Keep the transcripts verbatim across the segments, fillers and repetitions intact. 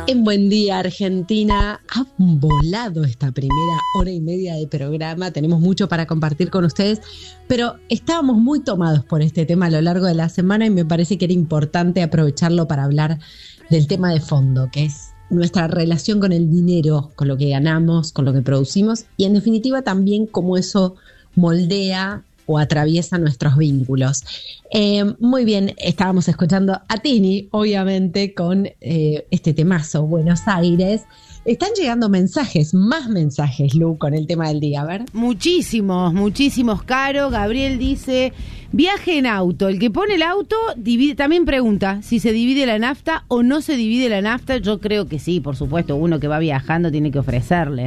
En Buen Día Argentina ha volado esta primera hora y media de programa, tenemos mucho para compartir con ustedes, pero estábamos muy tomados por este tema a lo largo de la semana y me parece que era importante aprovecharlo para hablar del tema de fondo, que es nuestra relación con el dinero, con lo que ganamos, con lo que producimos y en definitiva también cómo eso moldea o atraviesa nuestros vínculos. Eh, muy bien, estábamos escuchando a Tini, obviamente, con eh, este temazo, Buenos Aires. Están llegando mensajes, más mensajes, Lu, con el tema del día, a ver. Muchísimos, muchísimos, Caro. Gabriel dice, viaje en auto. El que pone el auto divide, también pregunta si se divide la nafta o no se divide la nafta. Yo creo que sí, por supuesto, uno que va viajando tiene que ofrecerle.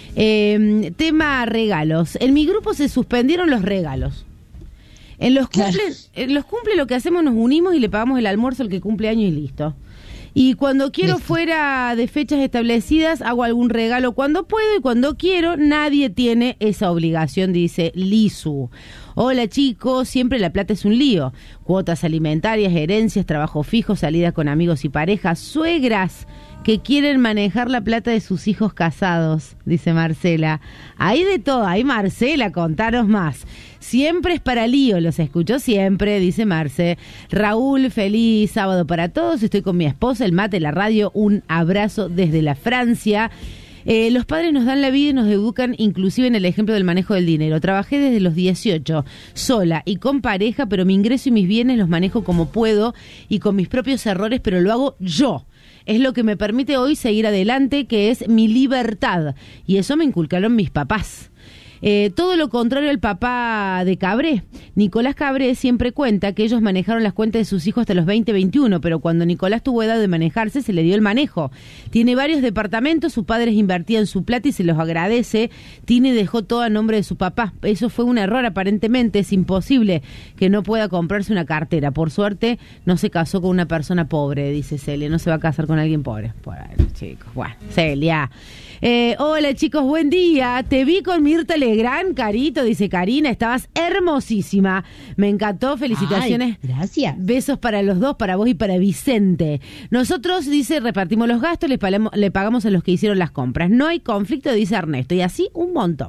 Eh, tema regalos. En mi grupo se suspendieron los regalos. En los cumple, claro. en los cumple lo que hacemos, nos unimos y le pagamos el almuerzo al que cumple años y listo. Y cuando quiero listo. Fuera de fechas establecidas, hago algún regalo cuando puedo y cuando quiero. Nadie tiene esa obligación, dice Lizu. Hola chicos, siempre la plata es un lío. Cuotas alimentarias, herencias, trabajo fijo, salidas con amigos y parejas, suegras que quieren manejar la plata de sus hijos casados, dice Marcela. Hay de todo, hay Marcela, contanos más. Siempre es para lío, los escucho siempre, dice Marce. Raúl, feliz sábado para todos, estoy con mi esposa, el mate, la radio, un abrazo desde la Francia. Eh, los padres nos dan la vida y nos educan inclusive en el ejemplo del manejo del dinero. Trabajé desde los dieciocho, sola y con pareja, pero mi ingreso y mis bienes los manejo como puedo y con mis propios errores, pero lo hago yo. Es lo que me permite hoy seguir adelante, que es mi libertad. Y eso me inculcaron mis papás. Eh, todo lo contrario al papá de Cabré. Nicolás Cabré siempre cuenta que ellos manejaron las cuentas de sus hijos hasta los veinte, veintiuno, pero cuando Nicolás tuvo edad de manejarse se le dio el manejo. Tiene varios departamentos, sus padres invertían su plata y se los agradece. Tini dejó todo a nombre de su papá. Eso fue un error aparentemente, es imposible que no pueda comprarse una cartera. Por suerte no se casó con una persona pobre, dice Celia, no se va a casar con alguien pobre. Bueno, chicos, bueno, Celia. Eh, hola chicos, buen día. Te vi con Mirta Legrand, Carito, dice Karina, estabas hermosísima. Me encantó, felicitaciones. Ay, gracias. Besos para los dos, para vos y para Vicente. Nosotros, dice, repartimos los gastos, le pagamos, le pagamos a los que hicieron las compras. No hay conflicto, dice Ernesto, y así un montón.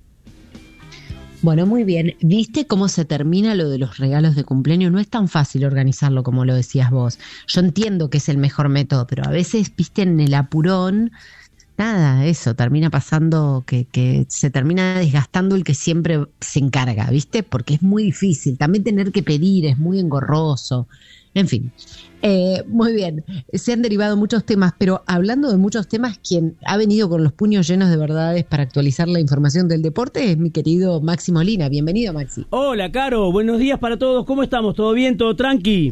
Bueno, muy bien. ¿Viste cómo se termina lo de los regalos de cumpleaños? No es tan fácil organizarlo como lo decías vos. Yo entiendo que es el mejor método, pero a veces, viste, en el apurón, nada, eso, termina pasando que, que se termina desgastando el que siempre se encarga, ¿viste? Porque es muy difícil. También tener que pedir es muy engorroso. En fin, eh, muy bien. Se han derivado muchos temas, pero hablando de muchos temas, quien ha venido con los puños llenos de verdades para actualizar la información del deporte es mi querido Maxi Molina. Bienvenido, Maxi. Hola, Caro. Buenos días para todos. ¿Cómo estamos? ¿Todo bien? ¿Todo tranqui?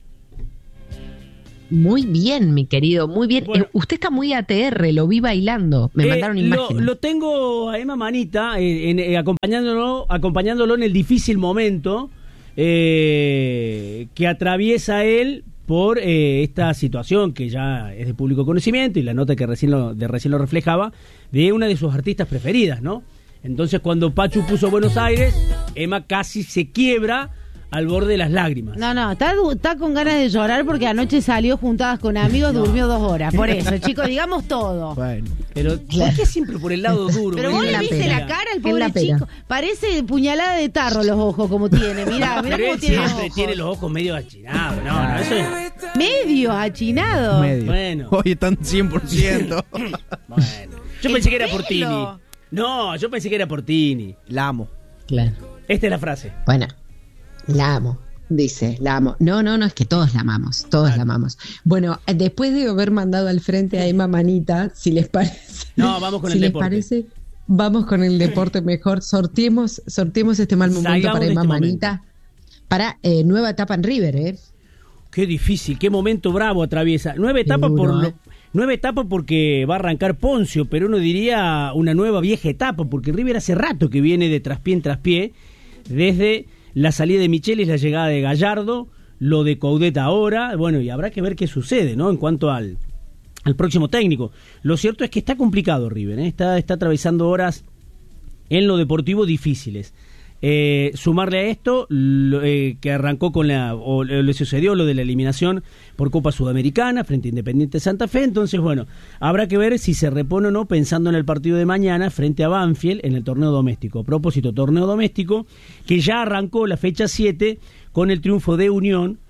Muy bien, mi querido, muy bien. Bueno, eh, usted está muy A T R, lo vi bailando, me eh, mandaron imágenes. Lo, lo tengo a Emma Manita eh, en, eh, acompañándolo, acompañándolo en el difícil momento eh, que atraviesa él por eh, esta situación que ya es de público conocimiento y la nota que recién lo, de recién lo reflejaba, de una de sus artistas preferidas, ¿no? Entonces cuando Pachu puso Buenos Aires, Emma casi se quiebra al borde de las lágrimas. No, no, está, está con ganas de llorar porque anoche salió juntadas con amigos, no. Durmió dos horas. Por eso, chicos, digamos todo. Bueno, pero ¿por qué siempre por el lado duro? Pero vos le viste la cara al pobre chico. Parece puñalada de tarro los ojos como tiene. Mirá, mirá cómo tiene los ojos. Tiene los ojos medio achinados. No, no, eso es... Medio achinados. Medio. Bueno. Hoy están cien por ciento. Bueno. Yo pensé que era por Tini. No, yo pensé que era por Tini. La amo. Claro. Esta es la frase. Bueno. La amo, dice, la amo. No, no, no, es que todos la amamos, todos la amamos. Bueno, después de haber mandado al frente a Emma Manita, si les parece... No, vamos con si el les deporte. Parece, vamos con el deporte mejor. Sorteemos, sorteemos este mal momento Salgamos para Emma este Manita, momento. Para eh, nueva etapa en River, ¿eh? Qué difícil, qué momento bravo atraviesa. Nueva etapa duro, por lo... ¿eh? Nueva etapa porque va a arrancar Poncio, pero uno diría una nueva vieja etapa, porque River hace rato que viene de traspié en traspié, desde la salida de Michelis, la llegada de Gallardo, lo de Coudet ahora, bueno, y habrá que ver qué sucede, ¿no? En cuanto al, al próximo técnico. Lo cierto es que está complicado River, ¿eh? está, está atravesando horas en lo deportivo difíciles. Eh, sumarle a esto lo, eh, que arrancó con la, o le sucedió lo de la eliminación por Copa Sudamericana frente a Independiente Santa Fe. Entonces, bueno, habrá que ver si se repone o no pensando en el partido de mañana frente a Banfield en el torneo doméstico. A propósito, torneo doméstico que ya arrancó la fecha siete con el triunfo de Unión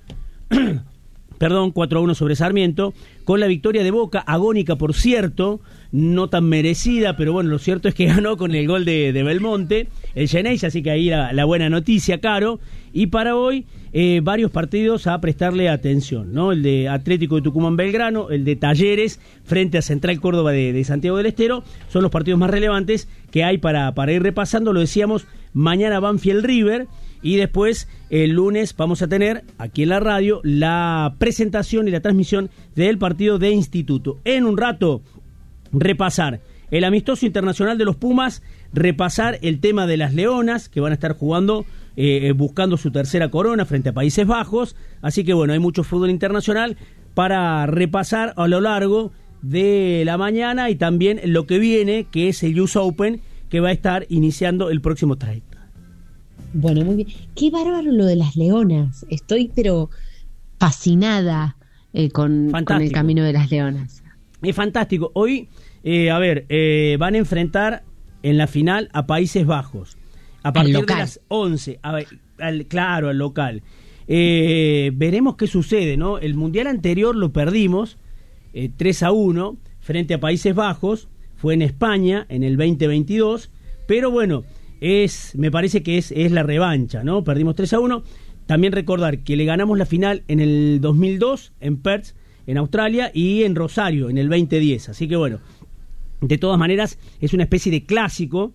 perdón, cuatro a uno sobre Sarmiento, con la victoria de Boca, agónica por cierto, no tan merecida, pero bueno, lo cierto es que ganó con el gol de, de Belmonte, el Geneise, así que ahí la, la buena noticia, Caro. Y para hoy, eh, varios partidos a prestarle atención, ¿no? El de Atlético de Tucumán Belgrano, el de Talleres frente a Central Córdoba de, de Santiago del Estero, son los partidos más relevantes que hay para, para ir repasando. Lo decíamos, mañana Banfield River, y después el lunes vamos a tener aquí en la radio la presentación y la transmisión del partido de Instituto. En un rato repasar el amistoso internacional de los Pumas, repasar el tema de las Leonas, que van a estar jugando, eh, buscando su tercera corona frente a Países Bajos. Así que bueno, hay mucho fútbol internacional para repasar a lo largo de la mañana, y también lo que viene, que es el U S Open, que va a estar iniciando el próximo treinta. Bueno, muy bien. Qué bárbaro lo de las Leonas. Estoy pero fascinada eh, con, con el camino de las Leonas. Es fantástico. Hoy, eh, a ver, eh, van a enfrentar en la final a Países Bajos. A partir de las once. A ver, al, claro, al local. Eh, veremos qué sucede, ¿no? El mundial anterior lo perdimos eh, tres a uno frente a Países Bajos. Fue en España en el veinte veintidós. Pero bueno, es, me parece que es, es la revancha, ¿no? Perdimos tres a uno. También recordar que le ganamos la final en el dos mil dos en Perth, en Australia, y en Rosario en el veinte diez. Así que bueno, de todas maneras es una especie de clásico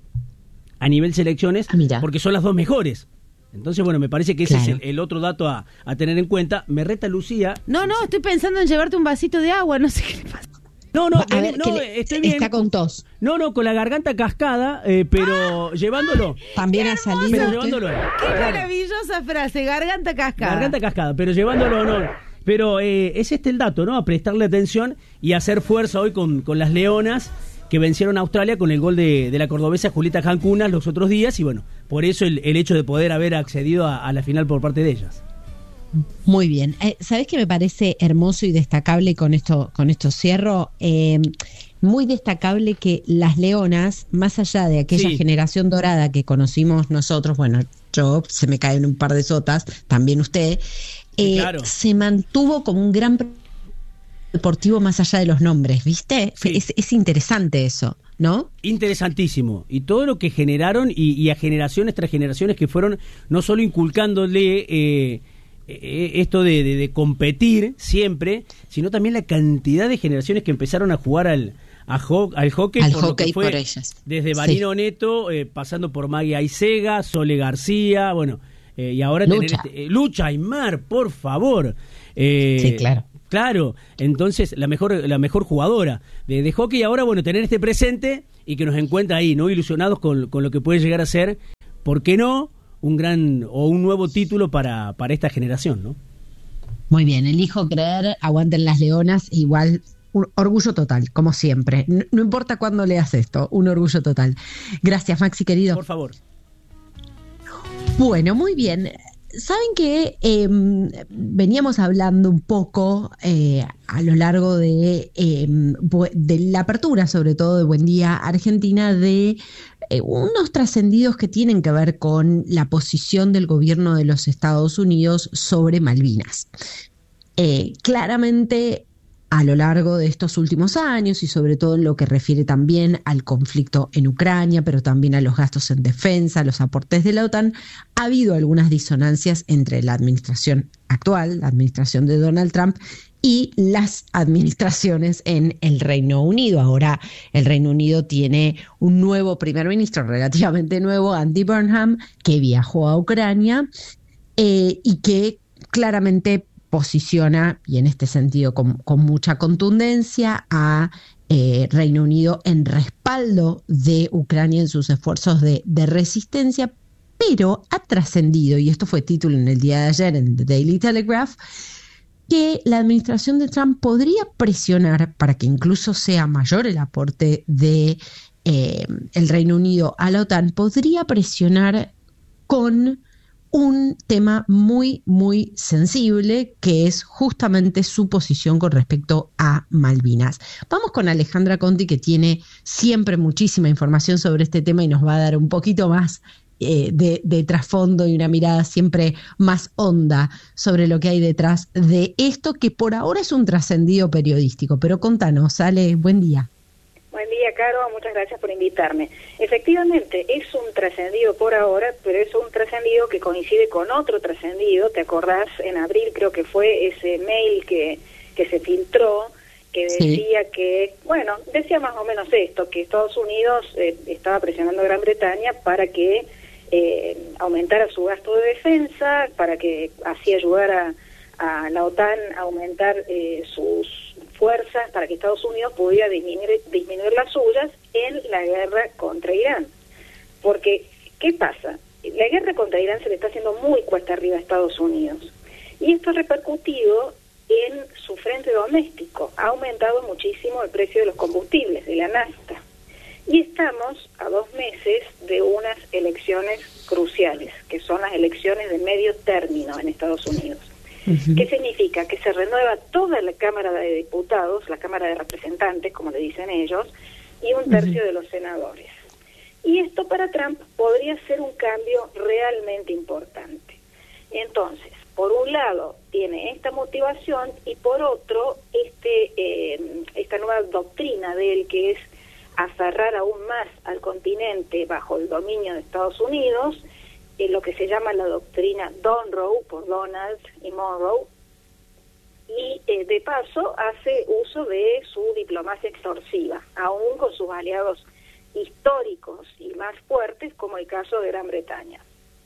a nivel selecciones, ah, porque son las dos mejores. Entonces, bueno, me parece que ese claro. es el, el otro dato a, a tener en cuenta. Me reta Lucía. No, no, estoy pensando en llevarte un vasito de agua, no sé qué le pasa. No, no, a ver, no le, estoy bien. Está con tos. No, no, con la garganta cascada, eh, pero ah, llevándolo. También ha salido. Pero llevándolo. Qué maravillosa frase, garganta cascada. Garganta cascada, pero llevándolo, no. Pero eh, es este el dato, ¿no? A prestarle atención y hacer fuerza hoy con, con las Leonas, que vencieron a Australia con el gol de, de la cordobesa Julieta Jancunas los otros días, y bueno, por eso el, el hecho de poder haber accedido a, a la final por parte de ellas. Muy bien. Eh, ¿Sabés qué me parece hermoso y destacable? Con esto, con esto cierro. Eh, muy destacable que las Leonas, más allá de aquella sí. generación dorada que conocimos nosotros, bueno, yo se me caen un par de sotas, también usted, eh, claro. se mantuvo como un gran deportivo más allá de los nombres, ¿viste? Sí. Es, es interesante eso, ¿no? Interesantísimo. Y todo lo que generaron, y, y a generaciones tras generaciones que fueron no solo inculcándole eh, esto de, de, de competir siempre, sino también la cantidad de generaciones que empezaron a jugar al, a ho al hockey, al por hockey lo que fue por ellas. Desde Marino sí. Neto, eh, pasando por Maggie Aizega, Sole García, bueno, eh, y ahora Lucha. tener este, eh, Lucha Aymar, por favor. Eh, sí, claro. Claro, entonces la mejor la mejor jugadora de, de hockey. Ahora, bueno, tener este presente y que nos encuentra ahí, ¿no? Ilusionados con, con lo que puede llegar a ser, ¿por qué no? Un gran o un nuevo título para, para esta generación, ¿no? Muy bien, elijo creer, aguanten las Leonas, igual un orgullo total, como siempre. No, no importa cuándo leas esto, un orgullo total. Gracias, Maxi, querido. Por favor. Bueno, muy bien. Saben que eh, veníamos hablando un poco eh, a lo largo de, eh, de la apertura, sobre todo de Buen Día Argentina, de eh, unos trascendidos que tienen que ver con la posición del gobierno de los Estados Unidos sobre Malvinas. Eh, claramente, a lo largo de estos últimos años, y sobre todo en lo que refiere también al conflicto en Ucrania, pero también a los gastos en defensa, los aportes de la OTAN, ha habido algunas disonancias entre la administración actual, la administración de Donald Trump, y las administraciones en el Reino Unido. Ahora el Reino Unido tiene un nuevo primer ministro, relativamente nuevo, Andy Burnham, que viajó a Ucrania eh, y que claramente posiciona, y en este sentido con, con mucha contundencia, a eh, Reino Unido en respaldo de Ucrania en sus esfuerzos de, de resistencia, pero ha trascendido, y esto fue título en el día de ayer en The Daily Telegraph, que la administración de Trump podría presionar para que incluso sea mayor el aporte de eh, el Reino Unido a la OTAN, podría presionar con un tema muy, muy sensible, que es justamente su posición con respecto a Malvinas. Vamos con Alejandra Conti, que tiene siempre muchísima información sobre este tema y nos va a dar un poquito más eh, de, de trasfondo y una mirada siempre más honda sobre lo que hay detrás de esto, que por ahora es un trascendido periodístico. Pero contanos, Ale, buen día. Buen día, Caro, muchas gracias por invitarme. Efectivamente, es un trascendido por ahora, pero es un trascendido que coincide con otro trascendido. ¿Te acordás? En abril creo que fue ese mail que, que se filtró, que decía sí. que, bueno, decía más o menos esto, que Estados Unidos eh, estaba presionando a Gran Bretaña para que eh, aumentara su gasto de defensa, para que así ayudara a la OTAN a aumentar eh, sus fuerzas para que Estados Unidos pudiera disminuir, disminuir las suyas en la guerra contra Irán. Porque, ¿qué pasa? La guerra contra Irán se le está haciendo muy cuesta arriba a Estados Unidos. Y esto ha repercutido en su frente doméstico. Ha aumentado muchísimo el precio de los combustibles, de la nafta. Y estamos a dos meses de unas elecciones cruciales, que son las elecciones de medio término en Estados Unidos. Uh-huh. ¿Qué significa? Que se renueva toda la Cámara de Diputados, la Cámara de Representantes, como le dicen ellos, y un tercio uh-huh. de los senadores. Y esto para Trump podría ser un cambio realmente importante. Entonces, por un lado, tiene esta motivación, y por otro, este eh, esta nueva doctrina de él, que es aferrar aún más al continente bajo el dominio de Estados Unidos, en lo que se llama la doctrina Monroe, por Donald y Monroe, y eh, de paso hace uso de su diplomacia extorsiva, aún con sus aliados históricos y más fuertes, como el caso de Gran Bretaña.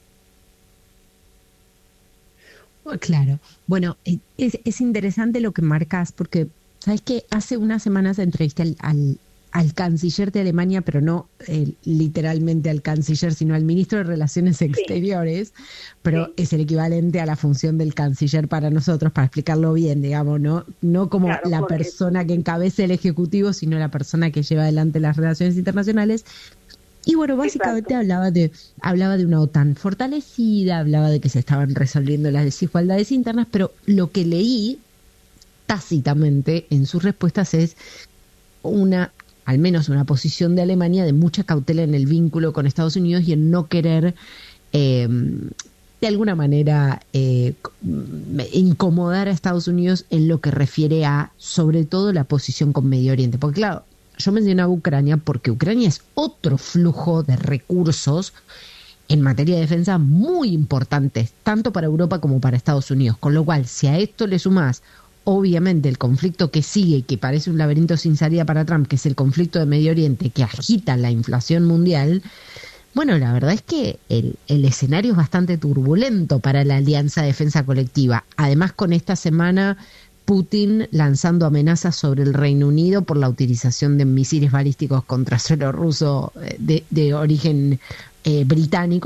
Claro, bueno, es, es interesante lo que marcas, porque, ¿sabes qué? Hace unas semanas entrevisté al... al al canciller de Alemania, pero no eh, literalmente al canciller, sino al ministro de Relaciones Exteriores, sí. pero sí. es el equivalente a la función del canciller para nosotros, para explicarlo bien, digamos, ¿no? No como claro, la persona que encabeza el Ejecutivo, sino la persona que lleva adelante las relaciones internacionales. Y bueno, básicamente hablaba de, hablaba de una OTAN fortalecida, hablaba de que se estaban resolviendo las desigualdades internas, pero lo que leí tácitamente en sus respuestas es una... al menos una posición de Alemania de mucha cautela en el vínculo con Estados Unidos y en no querer, eh, de alguna manera, eh, incomodar a Estados Unidos en lo que refiere a, sobre todo, la posición con Medio Oriente. Porque, claro, yo mencionaba Ucrania porque Ucrania es otro flujo de recursos en materia de defensa muy importantes, tanto para Europa como para Estados Unidos. Con lo cual, si a esto le sumás obviamente el conflicto que sigue y que parece un laberinto sin salida para Trump, que es el conflicto de Medio Oriente, que agita la inflación mundial, bueno, la verdad es que el, el escenario es bastante turbulento para la Alianza de Defensa Colectiva. Además, con esta semana, Putin lanzando amenazas sobre el Reino Unido por la utilización de misiles balísticos contra suelo ruso de, de origen eh, británico.